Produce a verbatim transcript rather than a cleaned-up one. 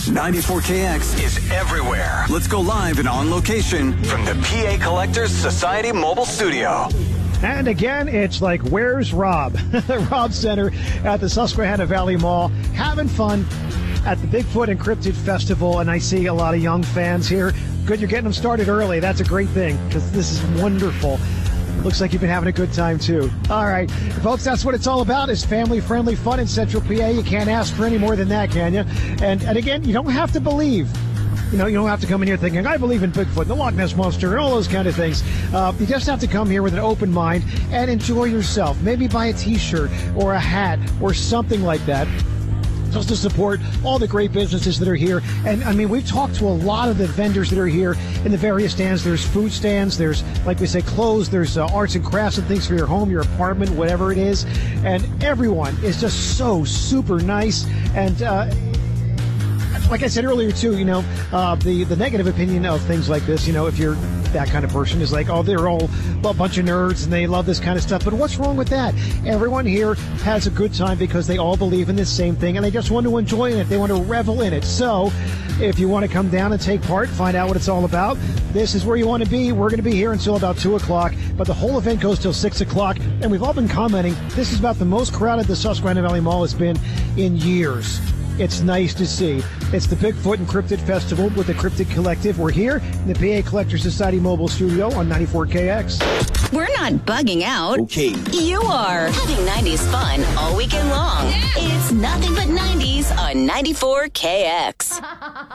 ninety-four K X is everywhere. Let's go live and on location from the P A Collectors Society mobile studio. And again, it's like, where's Rob? Rob Center at the Susquehanna Valley Mall, having fun at the Bigfoot and Cryptid Festival, and I see a lot of young fans here. Good, you're getting them started early. That's a great thing, because this is wonderful. Looks like you've been having a good time, too. All right, folks, that's what it's all about, is family-friendly fun in Central P A. You can't ask for any more than that, can you? And, and again, you don't have to believe. You know, you don't have to come in here thinking, I believe in Bigfoot, the Loch Ness Monster, and all those kind of things. Uh, you just have to come here with an open mind and enjoy yourself. Maybe buy a T-shirt or a hat or something like that, just to support all the great businesses that are here. And, I mean, we've talked to a lot of the vendors that are here in the various stands. There's food stands. There's, like we say, clothes. There's uh, arts and crafts and things for your home, your apartment, whatever it is. And everyone is just so super nice. And, uh, like I said earlier, too, you know, uh, the, the negative opinion of things like this, you know, if you're that kind of person, is like, oh, they're all a bunch of nerds and they love this kind of stuff. But what's wrong with that? Everyone here has a good time because they all believe in this same thing and they just want to enjoy it. They want to revel in it. So if you want to come down and take part, find out what it's all about, this is where you want to be. We're going to be here until about two o'clock, but the whole event goes till six o'clock. And we've all been commenting, this is about the most crowded the Susquehanna Valley Mall has been in years. It's nice to see. It's the Bigfoot and Cryptid Festival with the Cryptid Collective. We're here in the P A Collectors Society mobile studio on ninety-four K X. We're not bugging out. Okay. You are having nineties fun all weekend long. It's nothing but nineties on ninety-four K X.